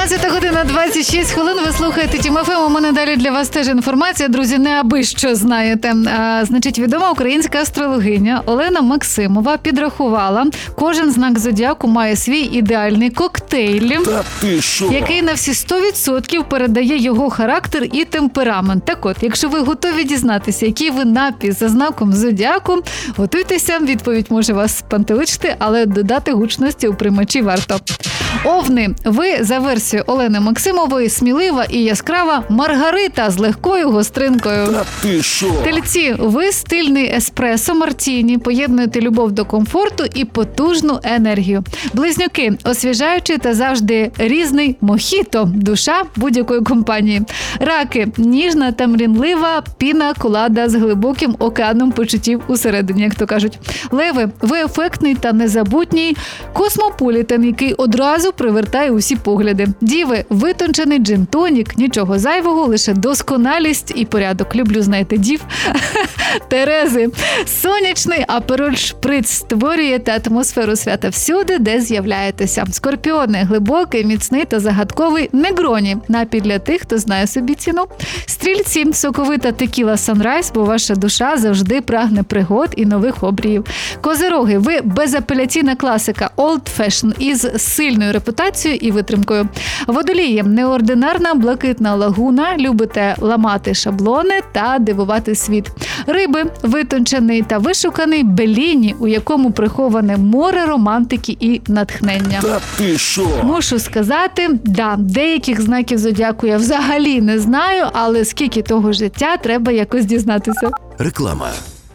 17 година 26 хвилин. Ви слухаєте Тім ФМ. У мене далі для вас теж інформація, друзі, не аби що знаєте. Значить, відома українська астрологиня Олена Максимова підрахувала, кожен знак зодіаку має свій ідеальний коктейль, який на всі 100% передає його характер і темперамент. Так от, якщо ви готові дізнатися, який ви напій за знаком зодіаку, готуйтеся, відповідь може вас спантеличити, але додати гучності у приймачі варто. Овни, ви за версією Олени Максимової смілива і яскрава Маргарита з легкою гостринкою. Тельці, ви стильний еспресо мартіні, поєднуєте любов до комфорту і потужну енергію. Близнюки, освіжаючий та завжди різний мохіто, душа будь-якої компанії. Раки, ніжна та мрінлива піна-колада з глибоким океаном почуттів усередині, як то кажуть. Леви, ви ефектний та незабутній космополітен, який одразу привертає усі погляди. Діви, витончений джин-тонік, нічого зайвого, лише досконалість і порядок. Люблю, знаєте, дів. Терези, сонячний апероль шприц, створюєте атмосферу свята всюди, де з'являєтеся. Скорпіони, глибокий, міцний та загадковий негроні. Напій для тих, хто знає собі ціну. Стрільці, соковита текіла Санрайз, бо ваша душа завжди прагне пригод і нових обріїв. Козироги, ви безапеляційна класика, old fashion із сильною репутацією і витримкою. Водолії, неординарна блакитна лагуна, любите ламати шаблони та дивувати світ. Риби, витончений та вишуканий Беліні, у якому приховане море романтики і натхнення. Та ти що? Мушу сказати, деяких знаків зодіаку я взагалі не знаю, але скільки того життя треба якось дізнатися. Реклама.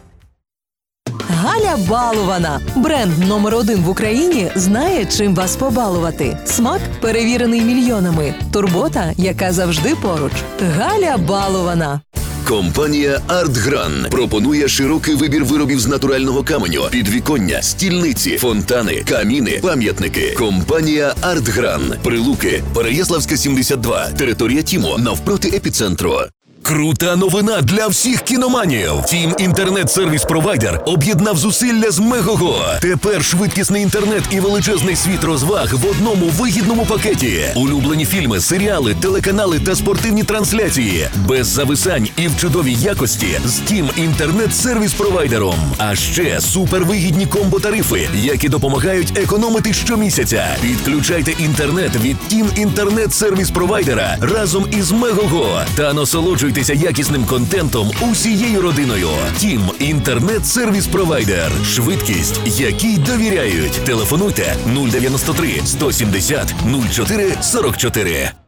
Галя Балована. Бренд номер 1 в Україні знає, чим вас побалувати. Смак, перевірений мільйонами. Турбота, яка завжди поруч. Галя Балована. Компанія «Артгран» пропонує широкий вибір виробів з натурального каменю, підвіконня, стільниці, фонтани, каміни, пам'ятники. Компанія «Артгран». Прилуки, Переяславська, 72, територія Тімо, навпроти епіцентру. Крута новина для всіх кіноманів. Тім інтернет-сервіс-провайдер об'єднав зусилля з Мегого. Тепер швидкісний інтернет і величезний світ розваг в одному вигідному пакеті. Улюблені фільми, серіали, телеканали та спортивні трансляції. Без зависань і в чудовій якості з Тім інтернет-сервіс-провайдером. А ще супервигідні комбо-тарифи, які допомагають економити щомісяця. Підключайте інтернет від Тім інтернет-сервіс-провайдера разом із Мегого та насолоджуйтесь якісним контентом усією родиною. Тім інтернет-сервіс-провайдер. Швидкість, якій довіряють. Телефонуйте 093 170 04 44.